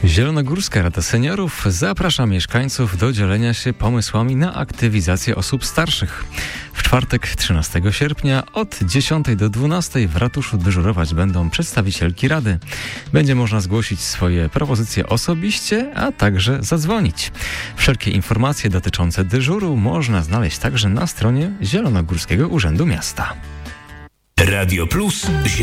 Zielonogórska Rada Seniorów zaprasza mieszkańców do dzielenia się pomysłami na aktywizację osób starszych. W czwartek 13 sierpnia od 10 do 12 w ratuszu dyżurować będą przedstawicielki Rady. Będzie można zgłosić swoje propozycje osobiście, a także zadzwonić. Wszelkie informacje dotyczące dyżuru można znaleźć także na stronie Zielonogórskiego Urzędu Miasta. Radio Plus